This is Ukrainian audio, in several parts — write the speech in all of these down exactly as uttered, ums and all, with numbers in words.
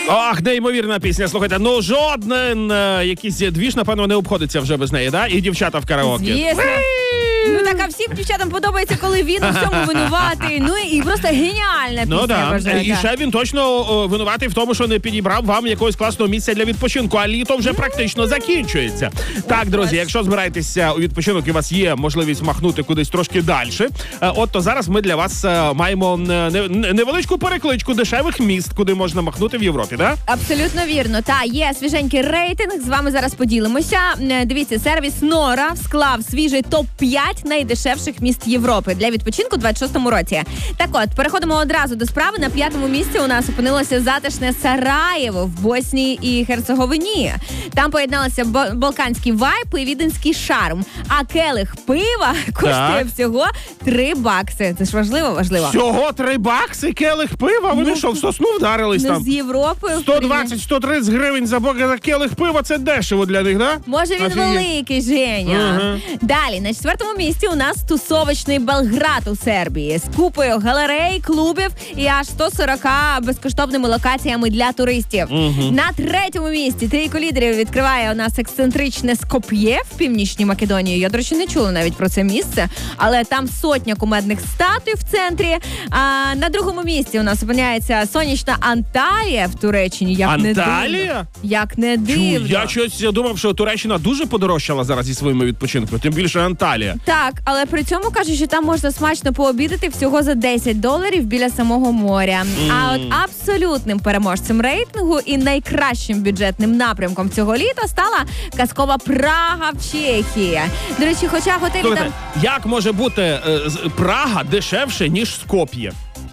Ах, неймовірна пісня. Слухайте, ну жоден е, якийсь двіж, напевно, не обходиться вже без неї, да? І дівчата в караоке. Звісно. Ну так, а всім дівчатам подобається, коли він у всьому винуватий. Ну і просто геніальна пісня, Ну да. вважаю, І так. ще він точно о, винуватий в тому, що не підібрав вам якогось класного місця для відпочинку, а літо вже практично закінчується. Так, друзі, якщо збираєтеся у відпочинок і у вас є можливість махнути кудись трошки далі, от то зараз ми для вас е, маємо е, не- невеличку перекличку дешевих міст, куди можна махнути в Європі, да? Абсолютно вірно. Та, є свіженький рейтинг, з вами зараз поділимося. Е, Дивіться, сервіс Nora склав свіжий топ п'ять найдешевших міст Європи для відпочинку у двадцять шостому році. Так от, переходимо одразу до справи. На п'ятому місці у нас опинилося затишне Сараєво в Боснії і Герцеговині. Там поєдналися бо- балканський вайб і віденський шарм. А келих пива коштує Так. всього три бакси. Це ж важливо, важливо. Всього три бакси келих пива? Вони Ну, що, в сосну вдарились Ну, там? з Європою. сто двадцять - сто тридцять гривень за бок- за келих пива, це дешево для них, да? Може, він Офігеть. великий, Женя. Ага. Далі, на четвертому місці у нас тусовочний Белград у Сербії з купою галерей, клубів і аж сто сорок безкоштовними локаціями для туристів. На третьому місці трійку лідерів відкриває у нас ексцентричне Скоп'є в Північній Македонії. Я, до речі, не чула навіть про це місце, але там сотня кумедних статуй в центрі. А на другому місці у нас опиняється сонячна Анталія в Туреччині. Як не Анталія? дивно. Як не Чу, дивно. я щось думав, що Туреччина дуже подорожчала зараз зі своїми відпочинками, тим більше Анталія. Так, але при цьому кажуть, що там можна смачно пообідати всього за десять доларів біля самого моря. Mm. А от абсолютним переможцем рейтингу і найкращим бюджетним напрямком цього літа стала казкова Прага в Чехії. До речі, хоча готелі Слухайте, там... як може бути е, з- Прага дешевше, ніж Скоп'є?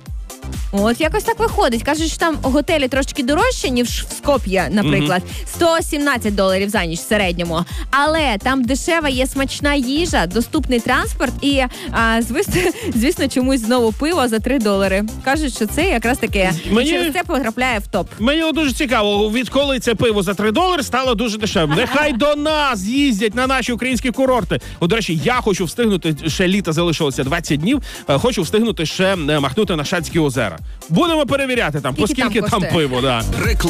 От якось так виходить. Кажуть, що там готелі трошки дорожчі, ніж в Скоп'є, наприклад. сто сімнадцять доларів за ніч в середньому. Але там дешева є смачна їжа, доступний транспорт і, а, звісно, звісно, чомусь знову пиво за три долари. Кажуть, що це якраз таке. Мені- Через це потрапляє в топ. Мені дуже цікаво, відколи це пиво за три долари стало дуже дешевим. Нехай до нас їздять на наші українські курорти. От, до речі, я хочу встигнути, ще літа залишилося двадцять днів, е, хочу встигнути ще е, махнути на Шацькі озера. Будемо перевіряти там, Скільки поскільки там там, коштує? пиво. Да.